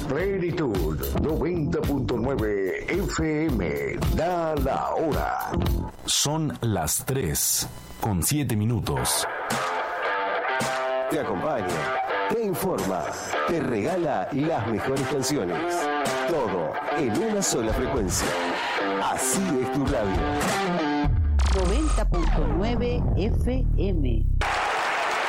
Plenitud 90.9 FM. Da la hora. Son las 3:07. Te acompaña, te informa, te regala las mejores canciones. Todo en una sola frecuencia. Así es tu radio. 90.9 FM.